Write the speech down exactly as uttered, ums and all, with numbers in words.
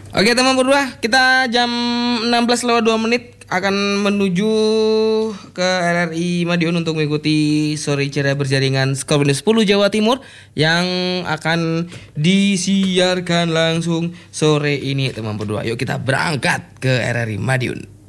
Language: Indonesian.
Oke teman berdua, kita jam enam belas lewat dua menit akan menuju ke R R I Madiun untuk mengikuti sore ceria berjaringan Skor sepuluh Jawa Timur yang akan disiarkan langsung sore ini teman berdua. Yuk kita berangkat ke R R I Madiun.